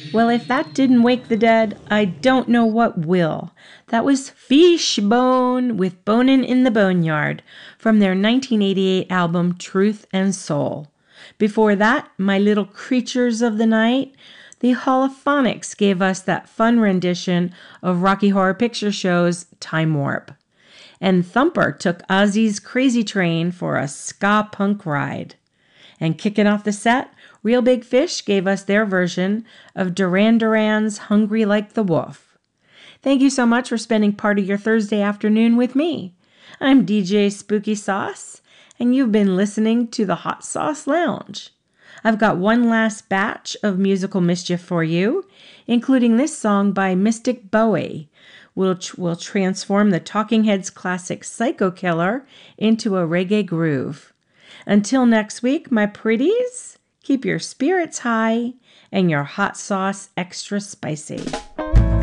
Well, if that didn't wake the dead, I don't know what will. That was Fishbone with Bonin' in the Boneyard from their 1988 album Truth and Soul. Before that, My Little Creatures of the Night, the Holophonics gave us that fun rendition of Rocky Horror Picture Show's Time Warp. And Thumper took Ozzy's Crazy Train for a ska punk ride. And kicking off the set, Real Big Fish gave us their version of Duran Duran's Hungry Like the Wolf. Thank you so much for spending part of your Thursday afternoon with me. I'm DJ Spooky Sauce, and you've been listening to the Hot Sauce Lounge. I've got one last batch of musical mischief for you, including this song by Mystic Bowie, which will transform the Talking Heads classic Psycho Killer into a reggae groove. Until next week, my pretties, keep your spirits high and your hot sauce extra spicy.